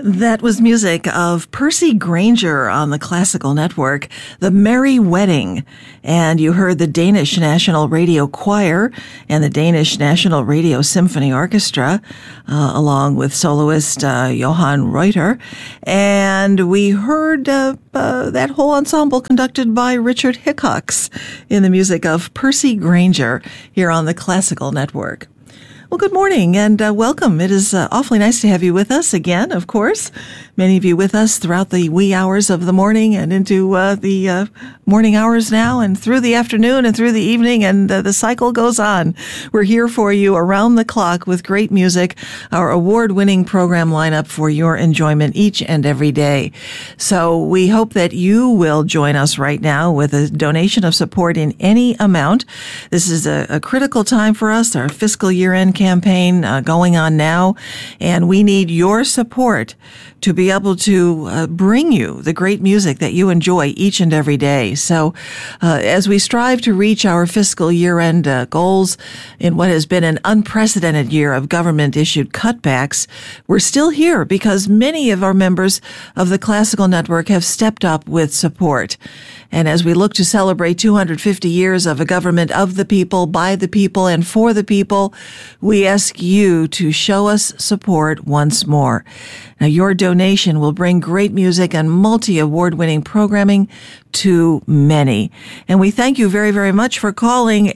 That was music of Percy Grainger on the Classical Network, The Merry Wedding. And you heard the Danish National Radio Choir and the Danish National Radio Symphony Orchestra, along with soloist Johan Reuter. And we heard that whole ensemble conducted by Richard Hickox in the music of Percy Grainger here on the Classical Network. Well, good morning and welcome. It is awfully nice to have you with us again, of course. Many of you with us throughout the wee hours of the morning and into the morning hours now and through the afternoon and through the evening, and the cycle goes on. We're here for you around the clock with great music, our award-winning program lineup for your enjoyment each and every day. So we hope that you will join us right now with a donation of support in any amount. This is a critical time for us, our fiscal year-end campaign going on now, and we need your support to be able to bring you the great music that you enjoy each and every day. So as we strive to reach our fiscal year-end goals in what has been an unprecedented year of government-issued cutbacks, we're still here because many of our members of the Classical Network have stepped up with support. And as we look to celebrate 250 years of a government of the people, by the people, and for the people, we ask you to show us support once more. Now, your donation will bring great music and multi-award-winning programming to many. And we thank you very, very much for calling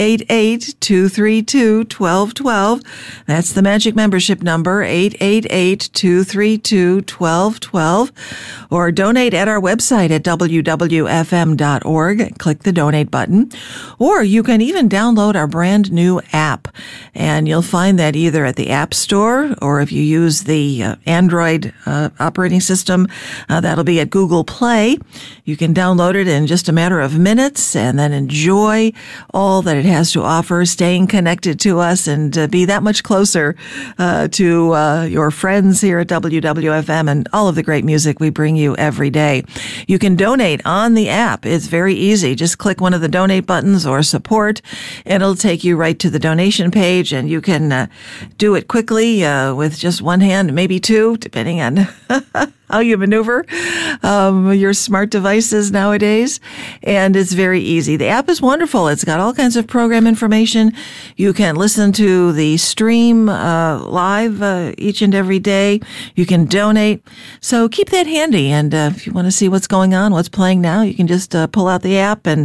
888-232-1212. That's the magic membership number, 888-232-1212. Or donate at our website at wwfm.org. Click the donate button. Or you can even download our brand new app. And you'll find that either at the App Store, or if you use the Android operating system, that'll be at Google Play. You can download it in just a matter of minutes and then enjoy all that it has to offer, staying connected to us and be that much closer to your friends here at WWFM and all of the great music we bring you every day. You can donate on the app. It's very easy. Just click one of the donate buttons or support, and it'll take you right to the donation page, and you can do it quickly with just one hand, maybe two, depending on how you maneuver your smart devices nowadays. And it's very easy. The app is wonderful. It's got all kinds of program information. You can listen to the stream live each and every day. You can donate. So keep that handy. And if you want to see what's going on, what's playing now, you can just pull out the app and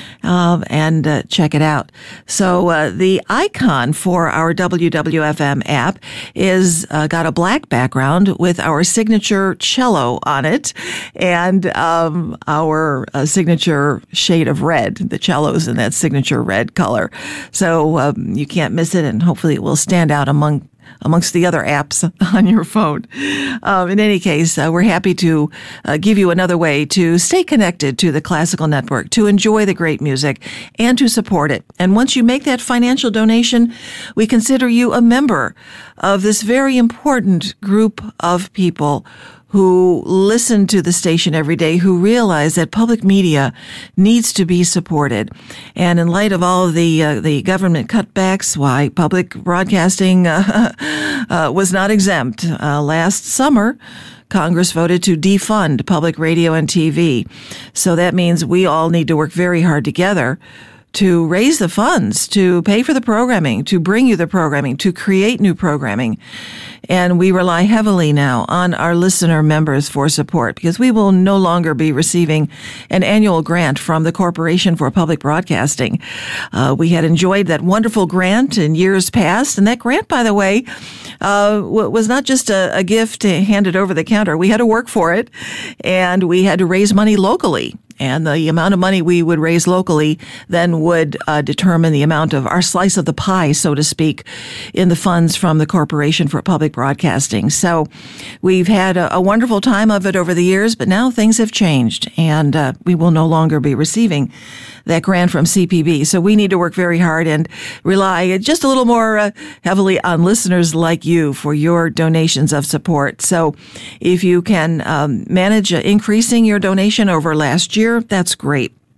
check it out. So the icon for our WWFM app is got a black background with our signature cello on it and our signature shade of red. The cello's in that signature red color. So you can't miss it, and hopefully it will stand out amongst the other apps on your phone. In any case, we're happy to give you another way to stay connected to the Classical Network, to enjoy the great music, and to support it. And once you make that financial donation, we consider you a member of this very important group of people who listen to the station every day, who realize that public media needs to be supported. And in light of all of the government cutbacks, why public broadcasting was not exempt. Last summer, Congress voted to defund public radio and TV. So that means we all need to work very hard together to raise the funds, to pay for the programming, to bring you the programming, to create new programming. And we rely heavily now on our listener members for support, because we will no longer be receiving an annual grant from the Corporation for Public Broadcasting. We had enjoyed that wonderful grant in years past, and that grant, by the way, was not just a gift handed over the counter. We had to work for it, and we had to raise money locally. And the amount of money we would raise locally then would determine the amount of our slice of the pie, so to speak, in the funds from the Corporation for Public Broadcasting. So we've had a wonderful time of it over the years, but now things have changed, and we will no longer be receiving that grant from CPB. So we need to work very hard and rely just a little more heavily on listeners like you for your donations of support. So if you can manage increasing your donation over last year, that's great.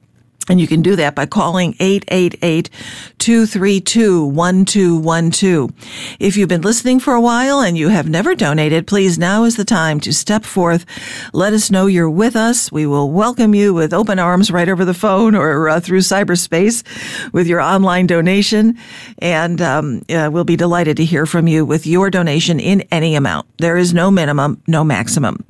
And you can do that by calling 888-232-1212. If you've been listening for a while and you have never donated, please, now is the time to step forth. Let us know you're with us. We will welcome you with open arms right over the phone or through cyberspace with your online donation. And we'll be delighted to hear from you with your donation in any amount. There is no minimum, no maximum.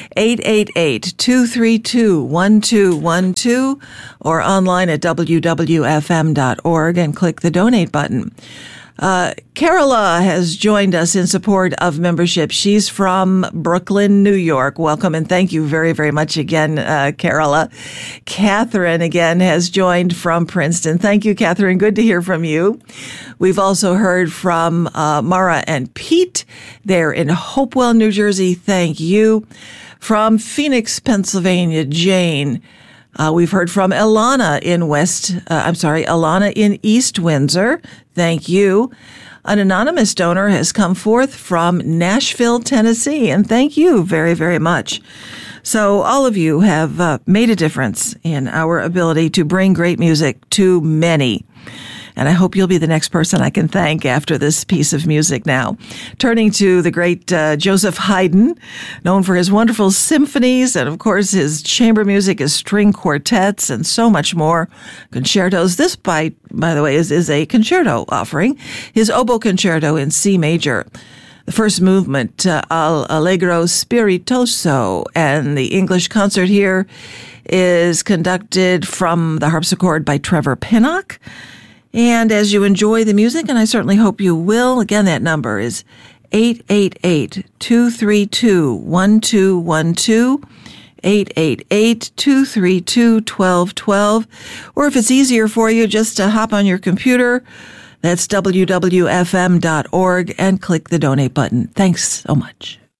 888-232-1212 or online at wwfm.org and click the donate button. Carola has joined us in support of membership. She's from Brooklyn, New York. Welcome and thank you very, very much again, Carola. Catherine, again, has joined from Princeton. Thank you, Catherine. Good to hear from you. We've also heard from Mara and Pete. They're in Hopewell, New Jersey. Thank you. From Phoenix, Pennsylvania, Jane. We've heard from Ilana in East Windsor. Thank you. An anonymous donor has come forth from Nashville, Tennessee, and thank you very, very much. So all of you have made a difference in our ability to bring great music to many. And I hope you'll be the next person I can thank after this piece of music now. Turning to the great Joseph Haydn, known for his wonderful symphonies and, of course, his chamber music, his string quartets, and so much more. Concertos. This, by the way, is a concerto offering. His oboe concerto in C major. The first movement, Allegro Spiritoso, and the English concert here is conducted from the harpsichord by Trevor Pinnock. And as you enjoy the music, and I certainly hope you will, again, that number is 888-232-1212, 888-232-1212. Or if it's easier for you, just to hop on your computer, that's wwfm.org and click the donate button. Thanks so much.